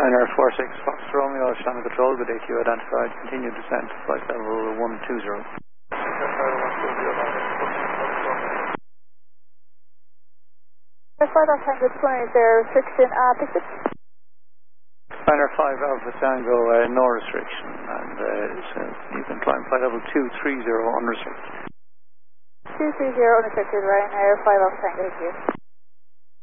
Ryanair 46, Fox Romeo, Shannon Control, good day to you, identified, continued descent, flight level 120. Flight off Tango 20, there restriction, picture? Ryanair 5 Alpha Tango, no restriction, and so you can climb flight level 230 unrestricted. 230 unrestricted, Ryanair 5 Alpha Tango, thank you.